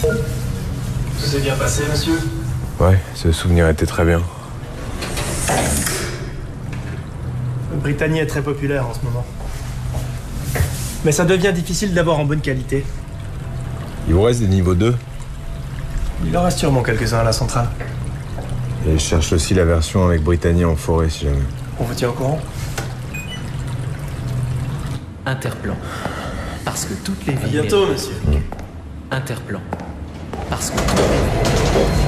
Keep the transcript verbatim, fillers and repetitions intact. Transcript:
Tout s'est bien passé, monsieur? Ouais, ce souvenir était très bien. Brittany est très populaire en ce moment. Mais ça devient difficile d'avoir en bonne qualité. Il vous reste des niveaux deux? Il en reste sûrement quelques-uns à la centrale. Et je cherche aussi la version avec Brittany en forêt, si jamais. On vous tient au courant? Interplan. Parce que toutes les vies... À bientôt, monsieur. Interplan. Parce que toutes les vies...